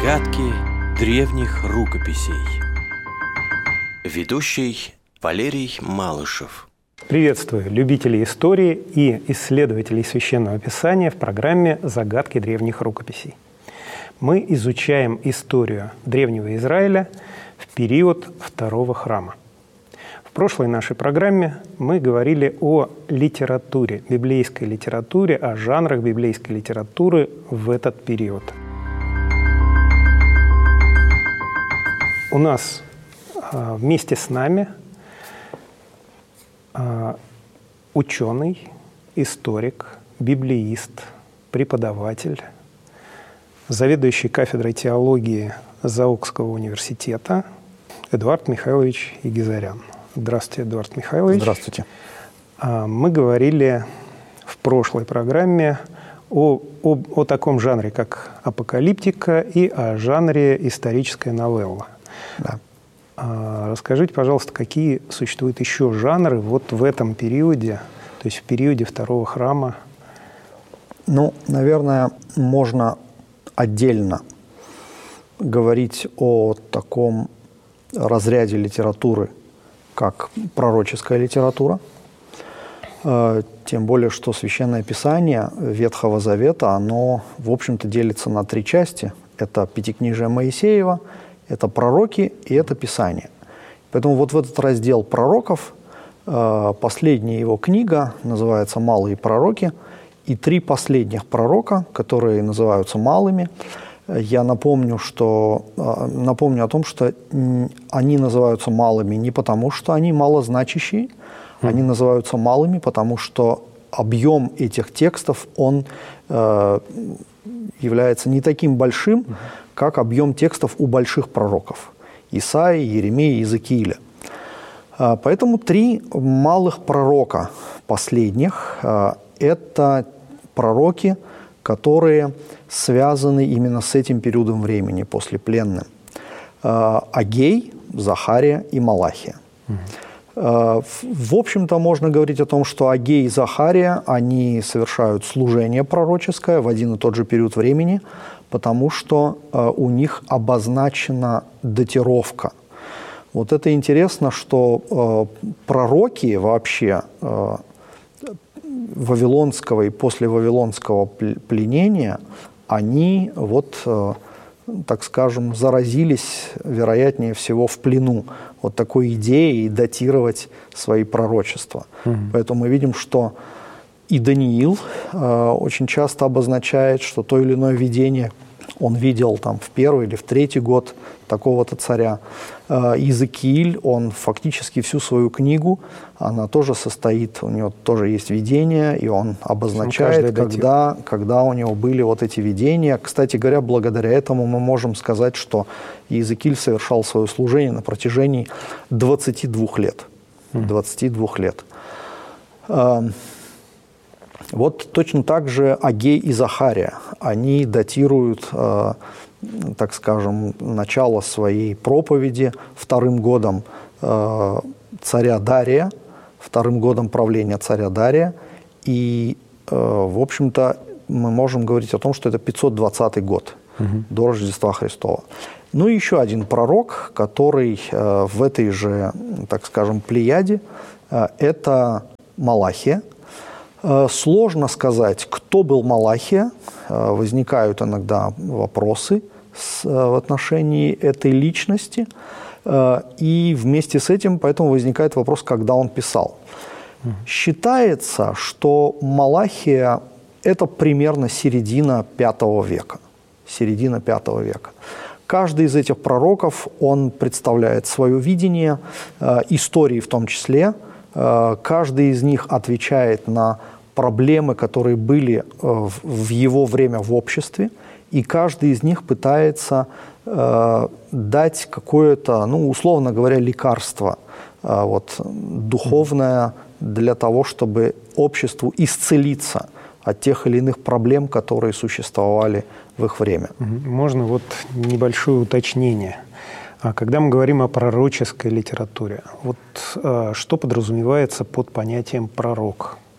Загадки древних рукописей. Ведущий Валерий Малышев. Приветствую любителей истории и исследователей Священного Писания в программе «Загадки древних рукописей». Мы изучаем историю Древнего Израиля в период Второго храма. В прошлой нашей программе мы говорили о литературе, библейской литературе, о жанрах библейской литературы в этот период. У нас вместе с нами ученый, историк, библеист, преподаватель, заведующий кафедрой теологии Заокского университета Эдуард Михайлович Егизарян. Здравствуйте, Эдуард Михайлович. Здравствуйте. Мы говорили в прошлой программе о таком жанре, как апокалиптика, и о жанре историческая новелла. Да. Расскажите, пожалуйста, какие существуют еще жанры вот в этом периоде, то есть в периоде Второго храма? Наверное, можно отдельно говорить о таком разряде литературы, как пророческая литература. Тем более, что Священное Писание Ветхого Завета, оно, в общем-то, делится на три части. Это Пятикнижие Моисеева, это пророки и это Писание. Поэтому вот в этот раздел пророков последняя его книга называется «Малые пророки», и три последних пророка, которые называются малыми, я напомню о том, что они называются малыми не потому, что они малозначащие, они называются малыми, потому что объем этих текстов, он является не таким большим, как объем текстов у больших пророков – Исаии, Иеремии, Иезекииля. Поэтому три малых пророка последних – это пророки, которые связаны именно с этим периодом времени, послепленным. Агей, Захария и Малахия. В общем-то, можно говорить о том, что Агей и Захария, они совершают служение пророческое в один и тот же период времени, потому что у них обозначена датировка. Вот это интересно, что пророки вообще вавилонского и послевавилонского пленения, они так скажем, заразились, вероятнее всего, в плену вот такой идеей датировать свои пророчества. Поэтому мы видим, что и Даниил очень часто обозначает, что то или иное видение он видел там в первый или в третий год такого-то царя. Иезекииль, он фактически всю свою книгу, она тоже состоит, у него тоже есть видение, и он обозначает, когда у него были вот эти видения. Кстати говоря, благодаря этому мы можем сказать, что Иезекииль совершал свое служение на протяжении 22 лет. 22 лет. Вот точно так же Агей и Захария, они датируют, так скажем, начало своей проповеди вторым годом царя Дария, вторым годом правления царя Дария. И, в общем-то, мы можем говорить о том, что это 520 год до Рождества Христова. Ну и еще один пророк, который в этой же, так скажем, плеяде, это Малахия. Сложно сказать, кто был Малахия. Возникают иногда вопросы в отношении этой личности. И вместе с этим поэтому возникает вопрос, когда он писал. Считается, что Малахия – это примерно середина V века. Середина V века. Каждый из этих пророков, он представляет свое видение, истории в том числе. Каждый из них отвечает на проблемы, которые были в его время в обществе, и каждый из них пытается дать какое-то, условно говоря, лекарство духовное для того, чтобы обществу исцелиться от тех или иных проблем, которые существовали в их время. Можно небольшое уточнение. Когда мы говорим о пророческой литературе, что подразумевается под понятием «пророк»?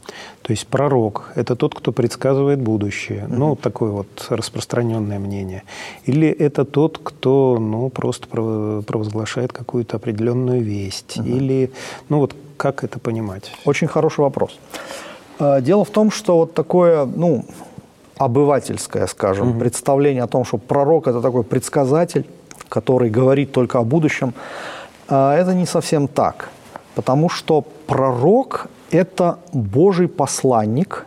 То есть пророк – это тот, кто предсказывает будущее. Ну, такое вот распространенное мнение. Или это тот, кто, ну, просто провозглашает какую-то определенную весть. Или, ну, вот как это понимать? Очень хороший вопрос. Дело в том, что вот такое, ну, обывательское, скажем, представление о том, что пророк – это такой предсказатель, который говорит только о будущем, это не совсем так. Потому что пророк – это Божий посланник,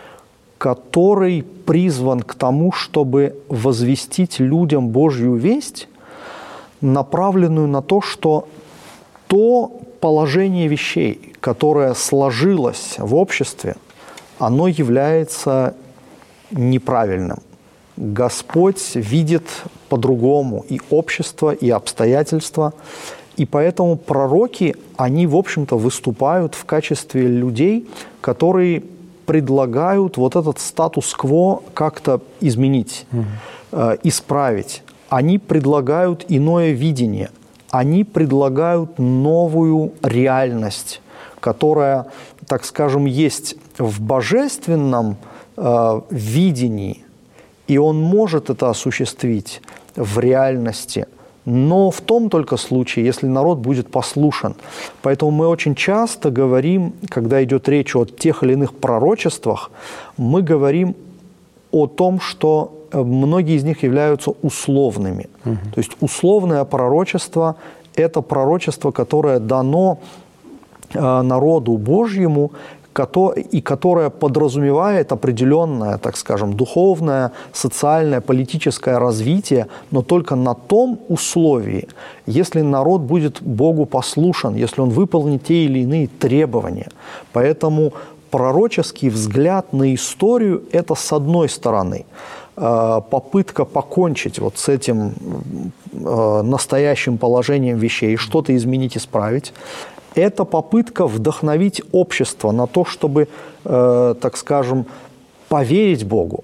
который призван к тому, чтобы возвестить людям Божью весть, направленную на то, что то положение вещей, которое сложилось в обществе, оно является неправильным. Господь видит по-другому и общество, и обстоятельства, и поэтому пророки, они, в общем-то, выступают в качестве людей, которые предлагают вот этот статус-кво как-то изменить, исправить. Они предлагают иное видение, они предлагают новую реальность, которая, так скажем, есть в божественном видении, и он может это осуществить в реальности, но в том только случае, если народ будет послушен. Поэтому мы очень часто говорим, когда идет речь о тех или иных пророчествах, мы говорим о том, что многие из них являются условными. То есть условное пророчество – это пророчество, которое дано народу Божьему, и которое подразумевает определенное, так скажем, духовное, социальное, политическое развитие, но только на том условии, если народ будет Богу послушен, если он выполнит те или иные требования. Поэтому пророческий взгляд на историю – это, с одной стороны, попытка покончить вот с этим настоящим положением вещей, что-то изменить, исправить. Это попытка вдохновить общество на то, чтобы, так скажем, поверить Богу,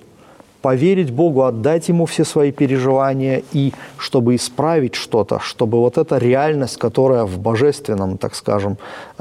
отдать Ему все свои переживания и чтобы исправить что-то, чтобы вот эта реальность, которая в божественном, так скажем,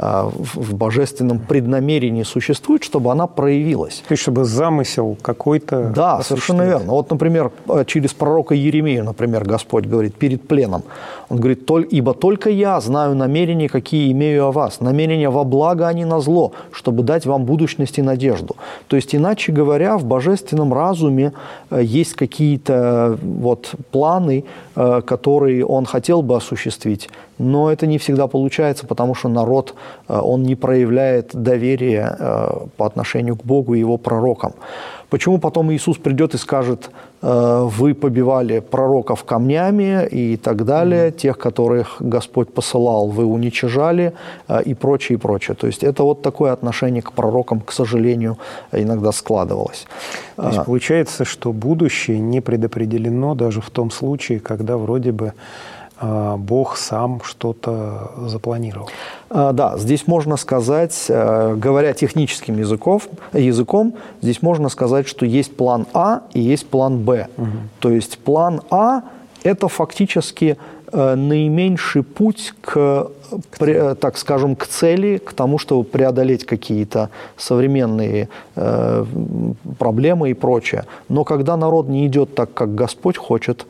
в божественном преднамерении существует, чтобы она проявилась. То есть, чтобы замысел какой-то... Да, совершенно верно. Вот, например, через пророка Иеремию, например, Господь говорит перед пленом. Он говорит: «Ибо только я знаю намерения, какие имею о вас, намерения во благо, а не на зло, чтобы дать вам будущность и надежду». То есть, иначе говоря, в божественном разуме есть какие-то вот планы, которые он хотел бы осуществить, но это не всегда получается, потому что народ, он не проявляет доверия по отношению к Богу и его пророкам. Почему потом Иисус придет и скажет: вы побивали пророков камнями и так далее, тех, которых Господь посылал, вы уничижали и прочее, и прочее. То есть это вот такое отношение к пророкам, к сожалению, иногда складывалось. То есть получается, что будущее не предопределено даже в том случае, когда вроде бы Бог сам что-то запланировал. Да, здесь можно сказать, говоря техническим языком, здесь можно сказать, что есть план А и есть план Б. То есть план А – это фактически наименьший путь к, так скажем, к цели, к тому, чтобы преодолеть какие-то современные проблемы и прочее. Но когда народ не идет так, как Господь хочет,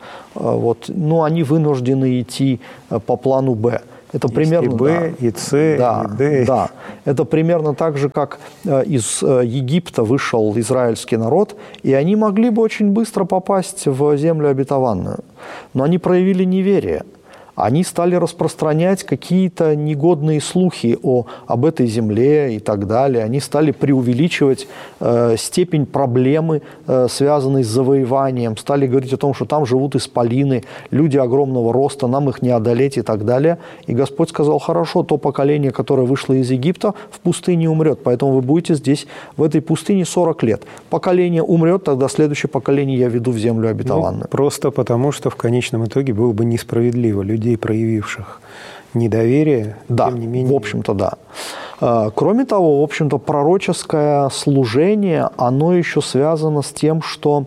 они вынуждены идти по плану Б. Это примерно, и Б, и С, и Д. Да, это примерно так же, как из Египта вышел израильский народ, и они могли бы очень быстро попасть в землю обетованную. Но они проявили неверие. Они стали распространять какие-то негодные слухи об этой земле и так далее. Они стали преувеличивать степень проблемы, связанной с завоеванием. Стали говорить о том, что там живут исполины, люди огромного роста, нам их не одолеть и так далее. И Господь сказал: хорошо, то поколение, которое вышло из Египта, в пустыне умрет, поэтому вы будете здесь, в этой пустыне 40 лет. Поколение умрет, тогда следующее поколение я веду в землю обетованную. Просто потому, что в конечном итоге было бы несправедливо. Людей, проявивших недоверие, да, тем не менее... в общем-то, да. Кроме того, в общем-то, пророческое служение, оно еще связано с тем, что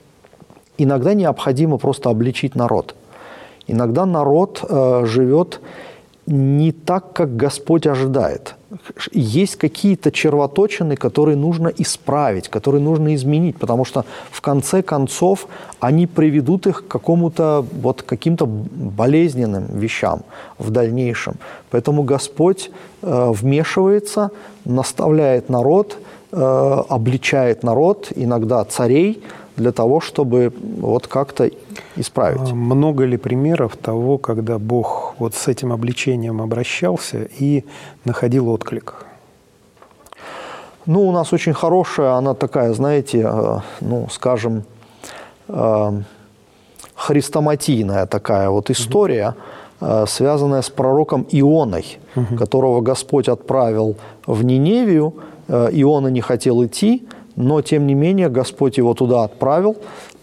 иногда необходимо просто обличить народ. Иногда народ живет не так, как Господь ожидает. есть какие-то червоточины, которые нужно исправить, которые нужно изменить, потому что в конце концов они приведут их к каким-то болезненным вещам в дальнейшем. Поэтому Господь вмешивается, наставляет народ, обличает народ, иногда царей, для того, чтобы как-то исправить. Много ли примеров того, когда Бог с этим обличением обращался и находил отклик? У нас очень хорошая, она такая, знаете, хрестоматийная такая история, связанная с пророком Ионой, которого Господь отправил в Ниневию. Иона не хотел идти, но, тем не менее, Господь его туда отправил,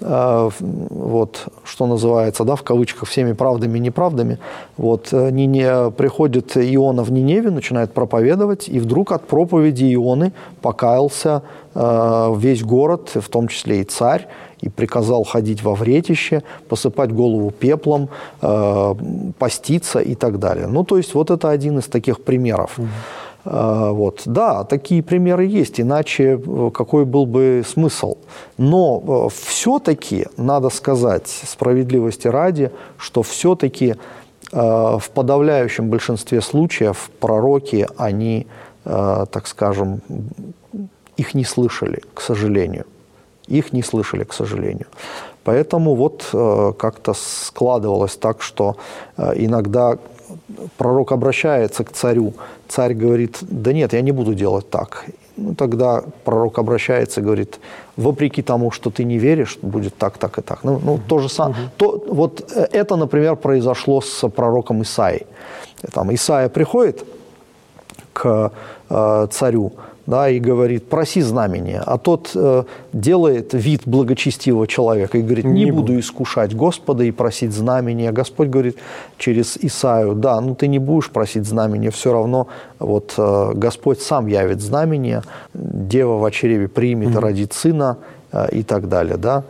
что называется, в кавычках, всеми правдами и неправдами. Приходит Иона в Ниневию, начинает проповедовать, и вдруг от проповеди Ионы покаялся весь город, в том числе и царь, и приказал ходить во вретище, посыпать голову пеплом, поститься и так далее. То есть это один из таких примеров. Да, такие примеры есть, иначе какой был бы смысл? Но все-таки, надо сказать, справедливости ради, что все-таки в подавляющем большинстве случаев пророки, они, так скажем, их не слышали, к сожалению. Их не слышали, к сожалению. Поэтому как-то складывалось так, что иногда пророк обращается к царю, царь говорит: да нет, я не буду делать так. Тогда пророк обращается и говорит: вопреки тому, что ты не веришь, будет так, так и так. То же самое. Это, например, произошло с пророком Исаией. Исаия приходит к царю, и говорит: проси знамения. А тот делает вид благочестивого человека и говорит: не буду искушать Господа и просить знамения. Господь говорит через Исаию: да, ты не будешь просить знамения, все равно Господь сам явит знамения, дева в чреве примет и родит сына и так далее. Да?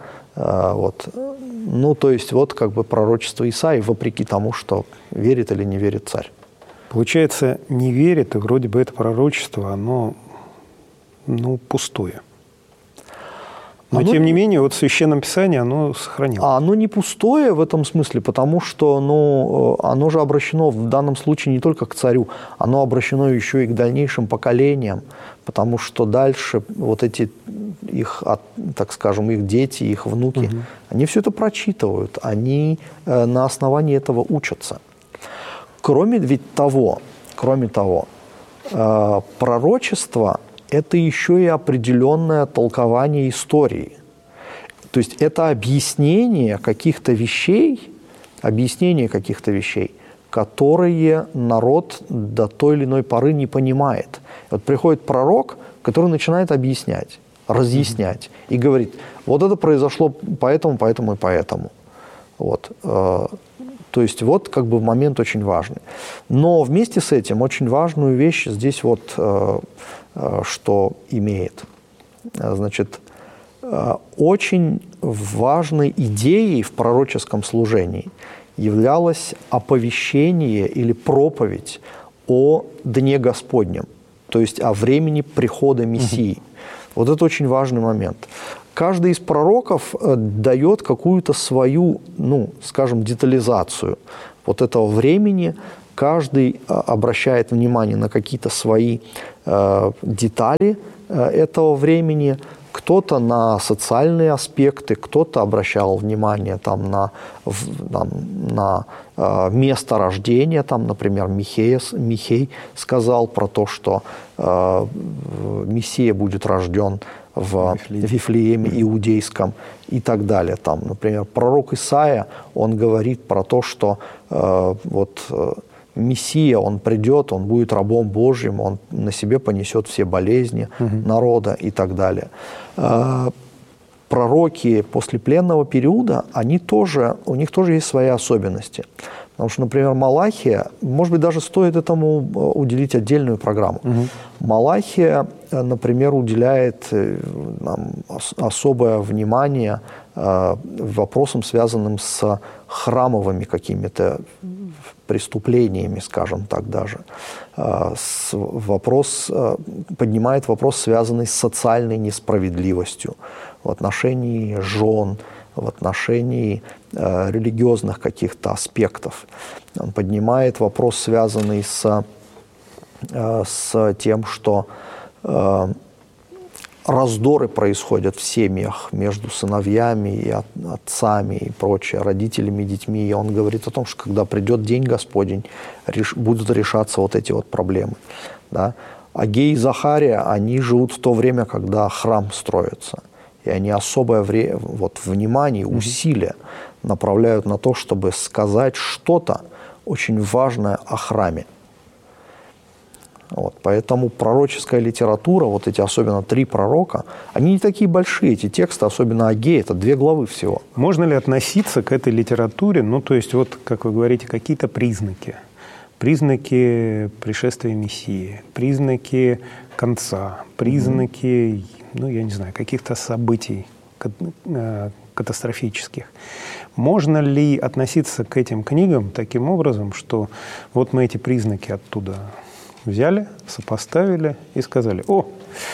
То есть пророчество Исаии, вопреки тому, что верит или не верит царь. Получается, не верит, и вроде бы это пророчество, оно пустое. Но, тем не менее, в Священном Писании оно сохранилось. Оно не пустое в этом смысле, потому что оно же обращено в данном случае не только к царю, оно обращено еще и к дальнейшим поколениям, потому что дальше эти их, так скажем, их дети, их внуки, они все это прочитывают, они на основании этого учатся. Кроме того, пророчество – это еще и определенное толкование истории. То есть это объяснение каких-то вещей, которые народ до той или иной поры не понимает. Приходит пророк, который начинает объяснять, разъяснять и говорит: это произошло поэтому, поэтому и поэтому. То есть момент очень важный. Но вместе с этим очень важную вещь здесь что имеет. Значит, очень важной идеей в пророческом служении являлось оповещение или проповедь о Дне Господнем, то есть о времени прихода Мессии. Это очень важный момент. Каждый из пророков дает какую-то свою, детализацию этого времени. Каждый обращает внимание на какие-то свои детали этого времени. Кто-то на социальные аспекты, кто-то обращал внимание на место рождения. Например, Михей сказал про то, что Мессия будет рожден в Вифлееме иудейском и так далее. Например, пророк Исаия, он говорит про то, что Мессия, он придет, он будет рабом Божьим, он на себе понесет все болезни народа и так далее. Пророки после пленного периода, у них тоже есть свои особенности. Потому что, например, Малахия, может быть, даже стоит этому уделить отдельную программу. Малахия, например, уделяет особое внимание вопросам, связанным с храмовыми какими-то преступлениями, скажем так даже. Поднимает вопрос, связанный с социальной несправедливостью в отношении жен, в отношении религиозных каких-то аспектов. Он поднимает вопрос, связанный с тем, что раздоры происходят в семьях между сыновьями и отцами и прочее, родителями и детьми. И он говорит о том, что когда придет День Господень, будут решаться вот эти вот проблемы. Да? Агей и Захария, они живут в то время, когда храм строится. И они особое внимание, усилия направляют на то, чтобы сказать что-то очень важное о храме. Поэтому пророческая литература, вот эти особенно 3 пророка, они не такие большие, эти тексты, особенно Агей, это 2 главы всего. Можно ли относиться к этой литературе, то есть, как вы говорите, какие-то признаки пришествия Мессии, признаки конца, признаки, я не знаю, каких-то событий катастрофических. Можно ли относиться к этим книгам таким образом, что вот мы эти признаки оттуда взяли, сопоставили и сказали: «О,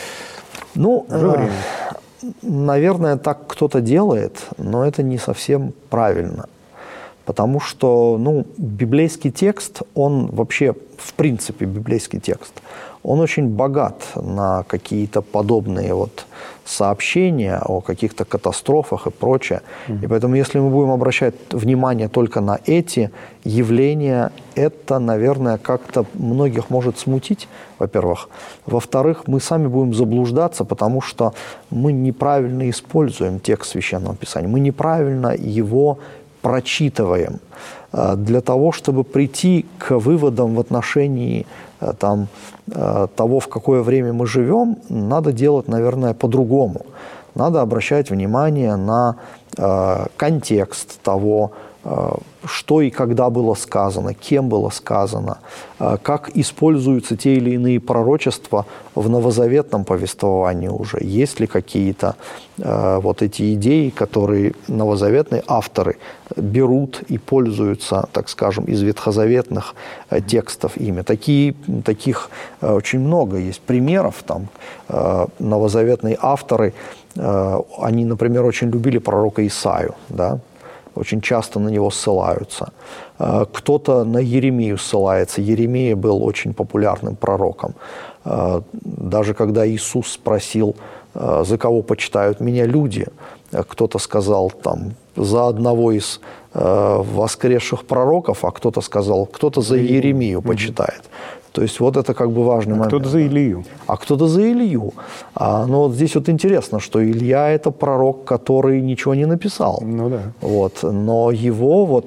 уже время». Наверное, так кто-то делает, но это не совсем правильно. Потому что, библейский текст, он вообще, в принципе, библейский текст, он очень богат на какие-то подобные сообщения о каких-то катастрофах и прочее. И поэтому, если мы будем обращать внимание только на эти явления, это, наверное, как-то многих может смутить, во-первых. Во-вторых, мы сами будем заблуждаться, потому что мы неправильно используем текст Священного Писания, мы неправильно его прочитываем. Для того, чтобы прийти к выводам в отношении того, в какое время мы живем, надо делать, наверное, по-другому. Надо обращать внимание на контекст того, что и когда было сказано, кем было сказано, как используются те или иные пророчества в новозаветном повествовании уже. Есть ли какие-то эти идеи, которые новозаветные авторы берут и пользуются, так скажем, из ветхозаветных текстов ими. Таких очень много есть примеров. Новозаветные авторы, они, например, очень любили пророка Исаию, да? Очень часто на него ссылаются. Кто-то на Еремию ссылается. Еремия был очень популярным пророком. Даже когда Иисус спросил, за кого почитают меня люди, кто-то сказал за одного из воскресших пророков, а кто-то сказал, кто-то за Еремию почитает. То есть это важный момент. Кто-то за Илью. А кто-то за Илью. Но здесь интересно, что Илья – это пророк, который ничего не написал. Да. Но его,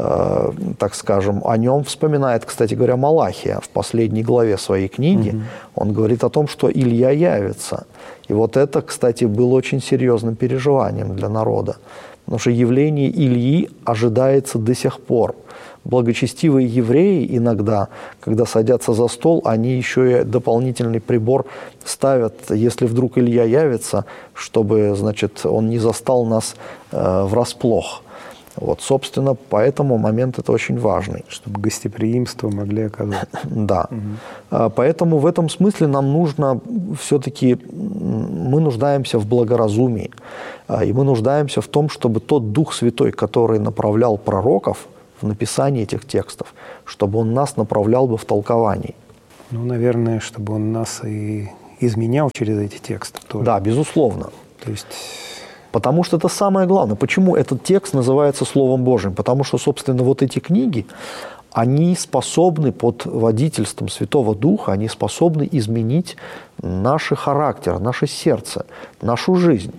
так скажем, о нем вспоминает, кстати говоря, Малахия в последней главе своей книги. Он говорит о том, что Илья явится. И это, кстати, было очень серьезным переживанием для народа. Потому что явление Ильи ожидается до сих пор. Благочестивые евреи иногда, когда садятся за стол, они еще и дополнительный прибор ставят, если вдруг Илья явится, чтобы, он не застал нас врасплох. Собственно, поэтому момент это очень важный. Чтобы гостеприимство могли оказать. Да. Поэтому в этом смысле нам нужно все-таки, мы нуждаемся в благоразумии. И мы нуждаемся в том, чтобы тот Дух Святой, который направлял пророков в написании этих текстов, чтобы он нас направлял бы в толковании. Наверное, чтобы он нас и изменял через эти тексты тоже. Да, безусловно. То есть... Потому что это самое главное. Почему этот текст называется Словом Божьим? Потому что, собственно, эти книги, они способны под водительством Святого Духа, они способны изменить наш характер, наше сердце, нашу жизнь.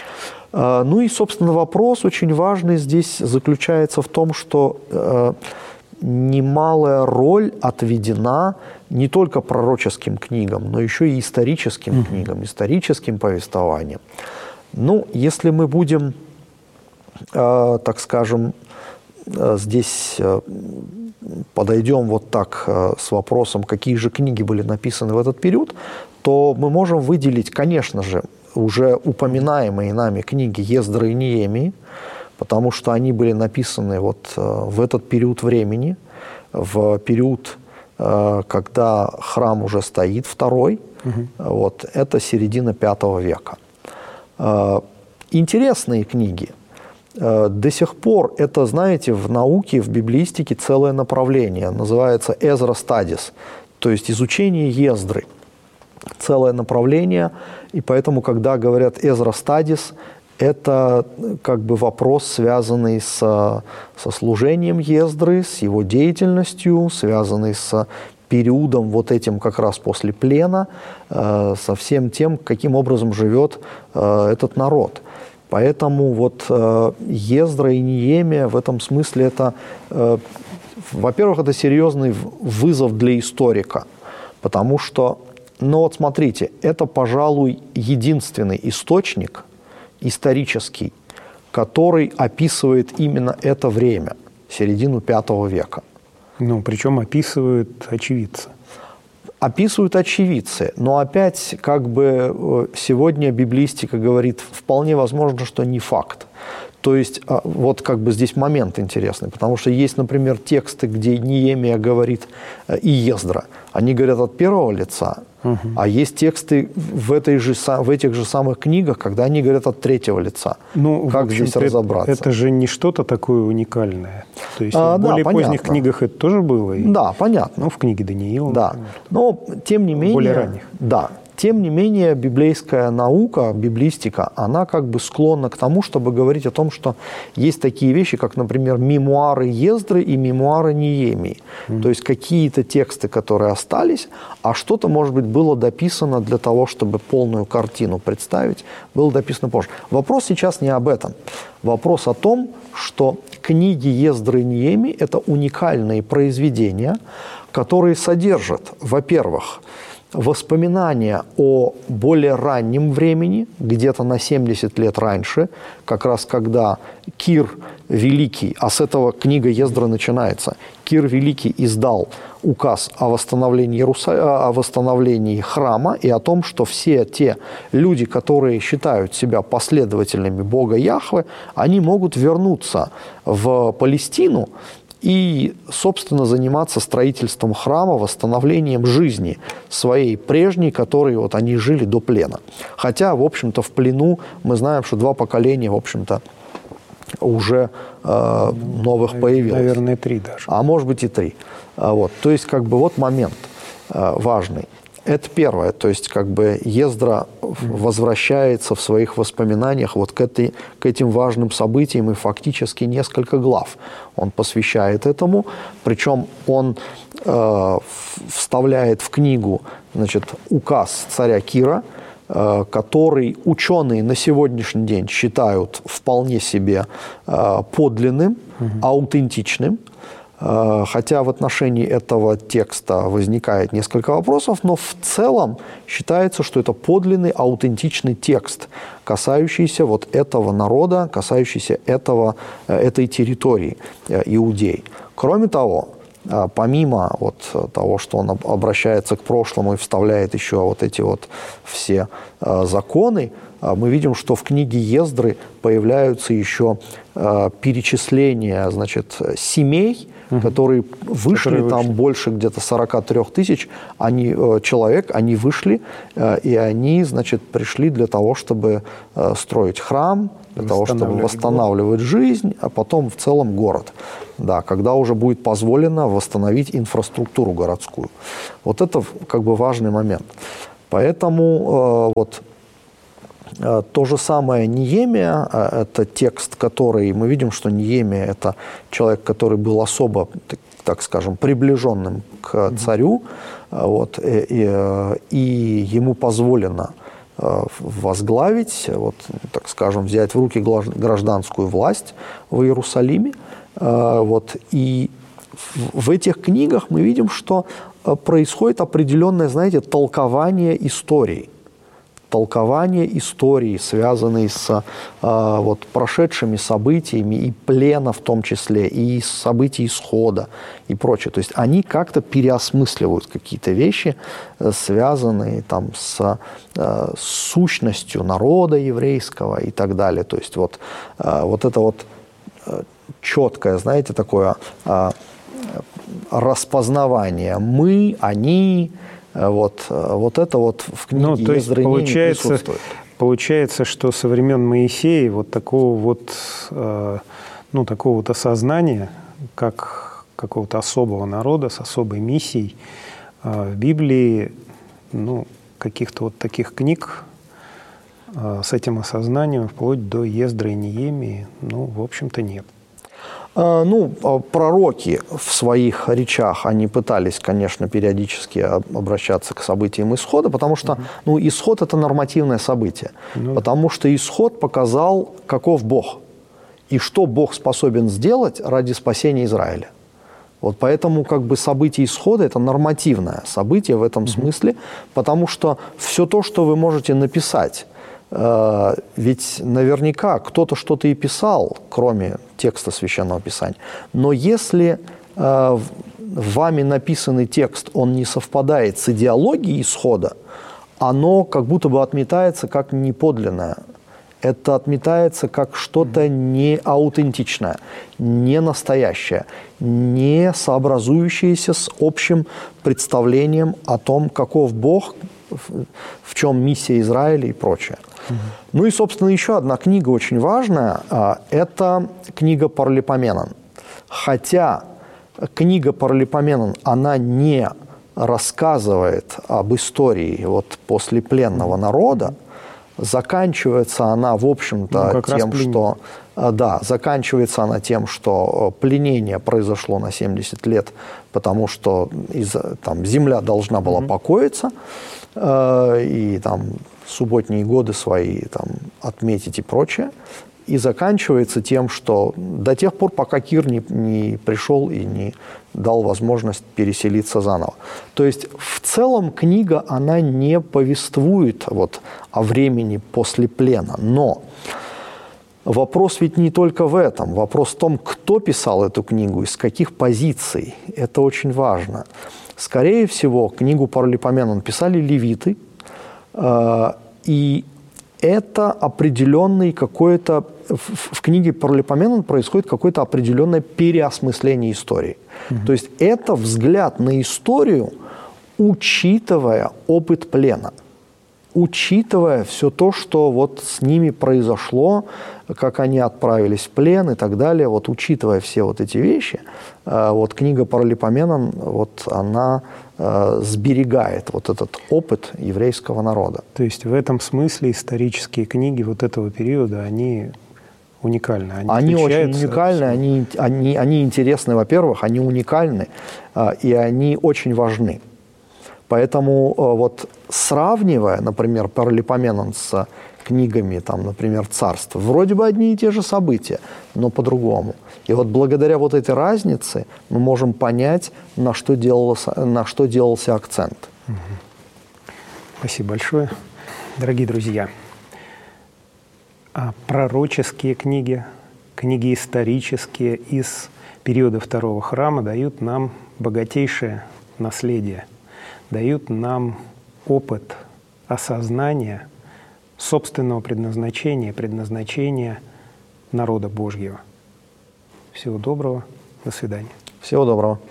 И, собственно, вопрос очень важный здесь заключается в том, что немалая роль отведена не только пророческим книгам, но еще и историческим книгам, историческим повествованиям. Если мы будем, так скажем, здесь подойдем с вопросом, какие же книги были написаны в этот период, то мы можем выделить, конечно же, уже упоминаемые нами книги Ездры и Неемии, потому что они были написаны в этот период времени. в период, когда храм уже стоит второй, вот, это середина V века. Интересные книги. До сих пор это, знаете, в науке, в библеистике целое направление, называется Ezra Studies, то есть изучение Ездры. Целое направление, и поэтому, когда говорят Ezra Studies, это как бы вопрос, связанный со служением Ездры, с его деятельностью, связанный с периодом вот этим как раз после плена, со всем тем, каким образом живет этот народ. Поэтому вот Ездра и Неемия в этом смысле это, во-первых, это серьезный вызов для историка, потому что, ну вот смотрите, это, пожалуй, единственный источник исторический, который описывает именно это время, середину V века. Ну, причем описывают очевидцы. Описывают очевидцы, но опять как бы сегодня библеистика говорит, вполне возможно, что не факт. То есть вот как бы здесь момент интересный, потому что есть, например, тексты, где Неемия говорит и Ездра, они говорят от первого лица, а есть тексты в этих же самых книгах, когда они говорят от третьего лица. Ну, как здесь разобраться? Это же не что-то такое уникальное. То есть в более поздних книгах это тоже было. Да, понятно. Ну, в книге Даниила. Да, например, но тем не менее... Более ранних. Да. Тем не менее, библейская наука, библистика, она как бы склонна к тому, чтобы говорить о том, что есть такие вещи, как, например, мемуары Ездры и мемуары Неемии. То есть какие-то тексты, которые остались, а что-то, может быть, было дописано для того, чтобы полную картину представить, было дописано позже. Вопрос сейчас не об этом. Вопрос о том, что книги Ездры и Неемии – это уникальные произведения, которые содержат, во-первых, воспоминания о более раннем времени, где-то на 70 лет раньше, как раз когда Кир Великий, а с этого книга Ездры начинается, Кир Великий издал указ о восстановлении храма и о том, что все те люди, которые считают себя последователями Бога Яхве, они могут вернуться в Палестину и, собственно, заниматься строительством храма, восстановлением жизни своей прежней, которой вот они жили до плена. Хотя, в общем-то, в плену мы знаем, что 2 поколения, в общем-то, уже новых появилось. Наверное, 3 даже. А может быть и 3. Вот. То есть, как бы, вот момент важный. Это первое, то есть как бы Ездра возвращается в своих воспоминаниях вот к этим важным событиям, и фактически несколько глав он посвящает этому, причем он вставляет в книгу, значит, указ царя Кира, который ученые на сегодняшний день считают вполне себе подлинным, аутентичным. Хотя в отношении этого текста возникает несколько вопросов, но в целом считается, что это подлинный, аутентичный текст, касающийся вот этого народа, касающийся этой территории Иудеи. Кроме того, помимо вот того, что он обращается к прошлому и вставляет еще вот эти вот все законы, мы видим, что в книге Ездры появляются еще перечисления, значит, семей, которые вышли, там больше где-то 43 тысяч человек, они вышли, и они, значит, пришли для того, чтобы строить храм, для того, чтобы восстанавливать жизнь, а потом в целом город. Да, когда уже будет позволено восстановить инфраструктуру городскую. Вот это как бы важный момент. Поэтому вот то же самое Неемия, это текст, который мы видим, что Неемия – это человек, который был особо, так скажем, приближенным к царю, вот, и ему позволено возглавить, вот, так скажем, взять в руки гражданскую власть в Иерусалиме. Вот, и в этих книгах мы видим, что происходит определенное, знаете, толкование истории, связанные с вот, прошедшими событиями, и плена в том числе, и событий исхода, и прочее. То есть они как-то переосмысливают какие-то вещи, связанные там, с сущностью народа еврейского и так далее. То есть вот это вот четкое, знаете, такое распознавание «мы», «они», вот это вот в книге Ездры и Неемии присутствует. Получается, что со времен Моисея вот такого вот, такого вот осознания, как какого-то особого народа с особой миссией, в Библии, каких-то вот таких книг с этим осознанием, вплоть до Ездры и Неемии, в общем-то, нет. Пророки в своих речах, они пытались, конечно, периодически обращаться к событиям Исхода, потому что, Исход – это нормативное событие, потому что Исход показал, каков Бог и что Бог способен сделать ради спасения Израиля. Вот поэтому событие Исхода – это нормативное событие в этом смысле, потому что все то, что вы можете написать, ведь наверняка кто-то что-то и писал, кроме текста Священного Писания. Но если вами написанный текст, он не совпадает с идеологией Исхода, оно как будто бы отметается как неподлинное. Это отметается как что-то неаутентичное, не настоящее, не сообразующееся с общим представлением о том, каков Бог, в чем миссия Израиля и прочее. И, собственно, еще одна книга очень важная – это книга Паралипоменон. Хотя книга Паралипоменон, она не рассказывает об истории послепленного народа, заканчивается она, в общем-то, тем, что... заканчивается она тем, что пленение произошло на 70 лет, потому что земля должна была покоиться, и субботние годы свои отметить и прочее. И заканчивается тем, что до тех пор, пока Кир не пришел и не дал возможность переселиться заново. То есть в целом книга, она не повествует о времени после плена. Но вопрос ведь не только в этом. Вопрос в том, кто писал эту книгу, из каких позиций. Это очень важно. Скорее всего, книгу Паралипоменон писали левиты, и это определенный какой-то... В книге Паралипоменон происходит какое-то определенное переосмысление истории. То есть это взгляд на историю, учитывая опыт плена, учитывая все то, что с ними произошло, как они отправились в плен и так далее, учитывая все эти вещи, книга Паралипоменон, она сберегает этот опыт еврейского народа. То есть в этом смысле исторические книги этого периода, они уникальны. Они очень уникальны, они интересны, во-первых, они уникальны, и они очень важны. Поэтому сравнивая, например, Паралипоменон с книгами, например, царств, вроде бы одни и те же события, но по-другому. И благодаря этой разнице мы можем понять, на что делался акцент. Спасибо большое. Дорогие друзья, пророческие книги, книги исторические из периода Второго храма дают нам богатейшее наследие, дают нам опыт осознания собственного предназначения народа Божьего. Всего доброго. До свидания. Всего доброго.